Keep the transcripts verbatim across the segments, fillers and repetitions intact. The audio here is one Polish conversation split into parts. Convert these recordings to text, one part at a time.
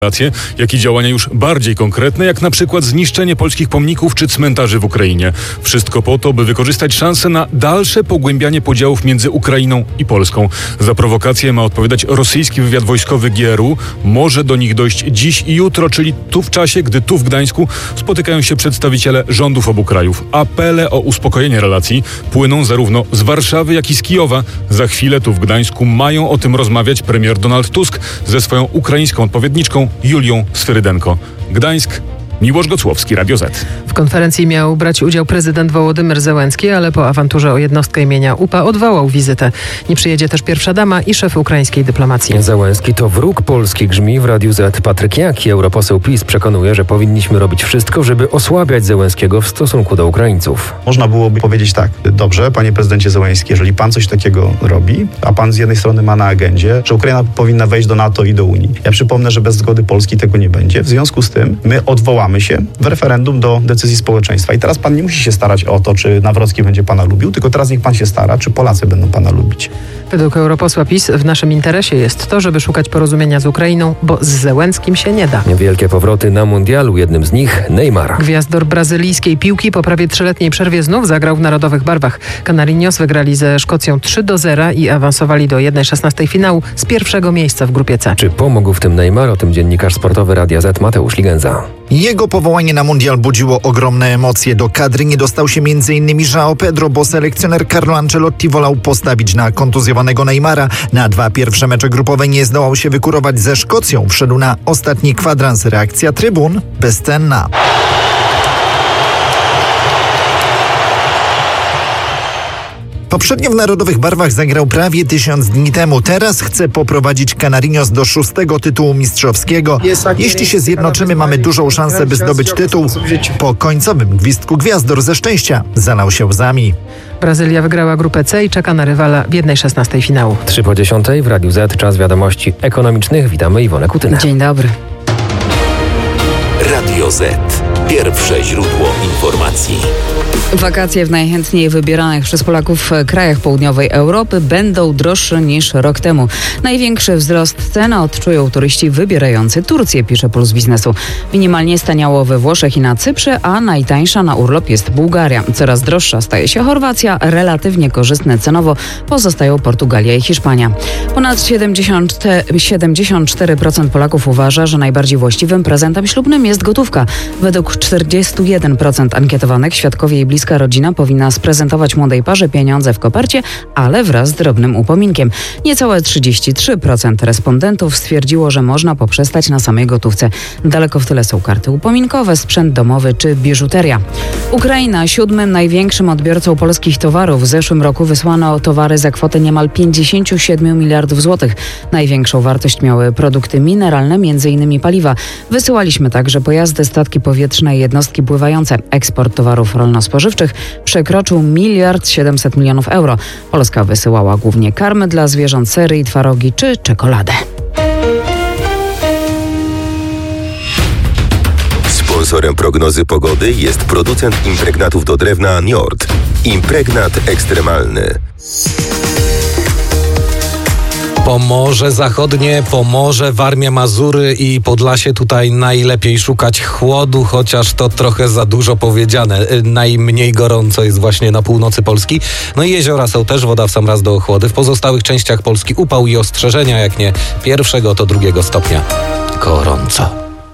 jak i działania już bardziej konkretne, jak na przykład zniszczenie polskich pomników czy cmentarzy w Ukrainie. Wszystko po to, by wykorzystać szansę na dalsze pogłębianie podziałów między Ukrainą i Polską. Za prowokację ma odpowiadać rosyjski wywiad wojskowy G R U. Może do nich dojść dziś i jutro, czyli tu w czasie, gdy tu w Gdańsku spotykają się przedstawiciele rządów obu krajów. Apele o uspokojenie relacji płyną zarówno z Warszawy, jak i z Kijowa. Za chwilę tu w Gdańsku mają o tym rozmawiać premier Donald Tusk ze swoją ukraińską odpowiedniczką Julią Swyrydenko. Gdańsk, Miłosz Gocłowski, Radio Z. W konferencji miał brać udział prezydent Wołodymyr Zełenski, ale po awanturze o jednostkę imienia U P A odwołał wizytę. Nie przyjedzie też pierwsza dama i szef ukraińskiej dyplomacji. Zełenski to wróg Polski, grzmi w Radiu Z Patryk Jaki. Europoseł PiS przekonuje, że powinniśmy robić wszystko, żeby osłabiać Zełenskiego w stosunku do Ukraińców. Można byłoby powiedzieć tak: dobrze, panie prezydencie Zełenski, jeżeli pan coś takiego robi, a pan z jednej strony ma na agendzie, że Ukraina powinna wejść do NATO i do Unii. Ja przypomnę, że bez zgody Polski tego nie będzie. W związku z tym my odwołamy się w referendum do decyzji społeczeństwa. I teraz pan nie musi się starać o to, czy Nawrocki będzie pana lubił, tylko teraz niech pan się stara, czy Polacy będą pana lubić. Według europosła PiS w naszym interesie jest to, żeby szukać porozumienia z Ukrainą, bo z Zełenskim się nie da. Wielkie powroty na mundialu, jednym z nich Neymar. Gwiazdor brazylijskiej piłki po prawie trzyletniej przerwie znów zagrał w narodowych barwach. Canarinhos wygrali ze Szkocją trzy do zera i awansowali do jednej szesnastej finału z pierwszego miejsca w grupie C. Czy pomógł w tym Neymar? O tym dziennikarz sportowy Radia Z Mateusz Ligenza. Jego powołanie na mundial budziło ogromne emocje. Do kadry nie dostał się między innymi João Pedro, bo selekcjoner Carlo Ancelotti wolał postawić na kontuzjowanego Neymara. Na dwa pierwsze mecze grupowe nie zdołał się wykurować ze Szkocją. Wszedł na ostatni kwadrans. Reakcja trybun bezcenna. Poprzednio w narodowych barwach zagrał prawie tysiąc dni temu. Teraz chce poprowadzić Canarinhos do szóstego tytułu mistrzowskiego. Jeśli się zjednoczymy, mamy dużą szansę, by zdobyć tytuł. Po końcowym gwizdku gwiazdor ze szczęścia zalał się łzami. Brazylia wygrała grupę C i czeka na rywala w jednej szesnastej finału. Trzy po dziesiątej w Radiu Z, czas wiadomości ekonomicznych. Witamy Iwonę Kutynę. Dzień dobry. Radio Z. Pierwsze źródło informacji. Wakacje w najchętniej wybieranych przez Polaków krajach południowej Europy będą droższe niż rok temu. Największy wzrost cen odczują turyści wybierający Turcję, pisze Puls Biznesu. Minimalnie staniało we Włoszech i na Cyprze, a najtańsza na urlop jest Bułgaria. Coraz droższa staje się Chorwacja, relatywnie korzystne cenowo pozostają Portugalia i Hiszpania. Ponad siedemdziesiąt cztery procent Polaków uważa, że najbardziej właściwym prezentem ślubnym jest gotówka. Według czterdzieści jeden procent ankietowanych świadkowie i bliska rodzina powinna sprezentować młodej parze pieniądze w kopercie, ale wraz z drobnym upominkiem. Niecałe trzydzieści trzy procent respondentów stwierdziło, że można poprzestać na samej gotówce. Daleko w tyle są karty upominkowe, sprzęt domowy czy biżuteria. Ukraina, siódmym największym odbiorcą polskich towarów. W zeszłym roku wysłano towary za kwotę niemal pięćdziesiąt siedem miliardów złotych. Największą wartość miały produkty mineralne, między innymi paliwa. Wysyłaliśmy także pojazdy, statki powietrzne i jednostki pływające. Eksport towarów rolno-spożywczych przekroczył miliard siedemset milionów euro. Polska wysyłała głównie karmy dla zwierząt, sery i twarogi czy czekoladę. Sponsorem prognozy pogody jest producent impregnatów do drewna Njord. Impregnat ekstremalny. Pomorze Zachodnie, Pomorze, Warmia, Mazury i Podlasie. Tutaj najlepiej szukać chłodu, chociaż to trochę za dużo powiedziane. Najmniej gorąco jest właśnie na północy Polski. No i jeziora są też, woda w sam raz do ochłody. W pozostałych częściach Polski upał i ostrzeżenia, jak nie pierwszego, to drugiego stopnia. Gorąco.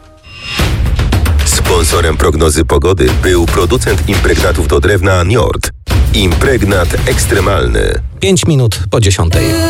Sponsorem prognozy pogody był producent impregnatów do drewna Njord. Impregnat ekstremalny. Pięć minut po dziesiątej.